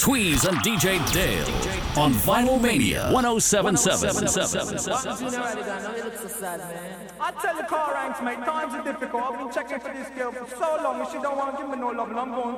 Tweez and DJ Dale on Vinyl Mania 1077. I tell the car ranks, mate, times are difficult. I've been checking for this girl for so long and she don't want to give me no love and I'm going